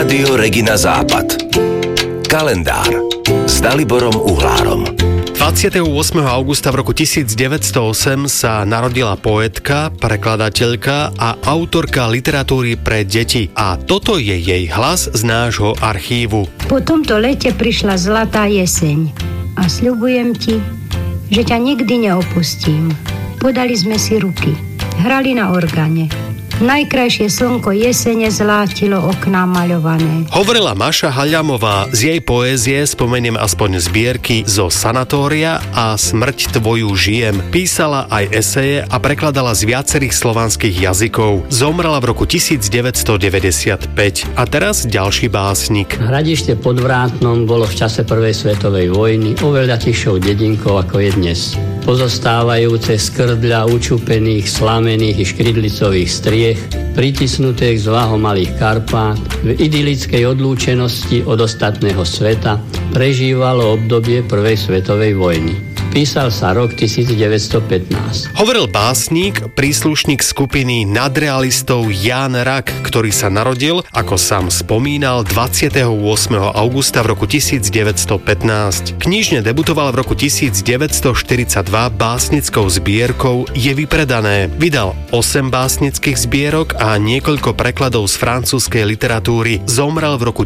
Rádio Regina Západ. Kalendár s Daliborom Uhlárom. 28. augusta v roku 1908 sa narodila poetka, prekladateľka a autorka literatúry pre deti. A toto je jej hlas z nášho archívu. Po tomto lete prišla zlatá jeseň a sľubujem ti, že ťa nikdy neopustím. Podali sme si ruky, hrali na orgáne. Najkrajšie slnko jesene zlátilo okná maľované. Hovorila Maša Haľamová. Z jej poézie spomeniem aspoň zbierky Zo sanatória a Smrť tvoju žijem. Písala aj eseje a prekladala z viacerých slovanských jazykov. Zomrela v roku 1995. A teraz ďalší básnik. Hradište pod Vrátnom bolo v čase prvej svetovej vojny oveľa tichšou dedinkou ako je dnes. Pozostávajúce z krdľa učupených, slamených i škrydlicových striech, pritisnuté k zvahom malých Karpát, v idylickej odlúčenosti od ostatného sveta prežívalo obdobie prvej svetovej vojny. Písal sa rok 1915. Hovoril básnik, príslušník skupiny nadrealistov Ján Rak, ktorý sa narodil, ako sám spomínal, 28. augusta v roku 1915. Knižne debutoval v roku 1942 básnickou zbierkou Je vypredané. Vydal 8 básnických zbierok a niekoľko prekladov z francúzskej literatúry. Zomrel v roku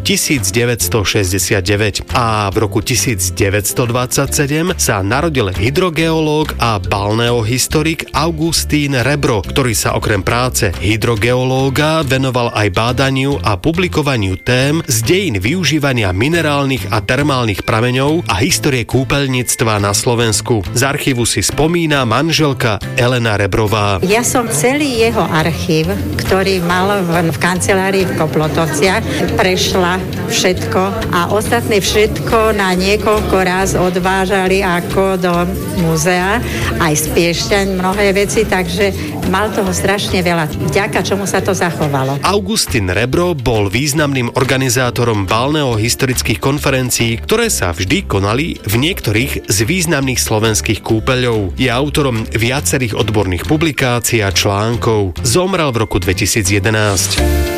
1969 a v roku 1927 sa narodil hydrogeológ a balneohistorik Augustín Rebro, ktorý sa okrem práce hydrogeológa venoval aj bádaniu a publikovaniu tém z dejín využívania minerálnych a termálnych prameňov a histórie kúpeľníctva na Slovensku. Z archívu si spomína manželka Elena Rebrová. Ja som celý jeho archív, ktorý mal v kancelárii v Koplotovciach, prešla všetko a ostatné všetko na niekoľko raz odvážali ako do múzea, aj z Piešťaň mnohé veci, takže mal toho strašne veľa. Vďaka čomu sa to zachovalo. Augustín Rebro bol významným organizátorom balneohistorických konferencií, ktoré sa vždy konali v niektorých z významných slovenských kúpeľov. Je autorom viacerých odborných publikácií a článkov. Zomrel v roku 2011.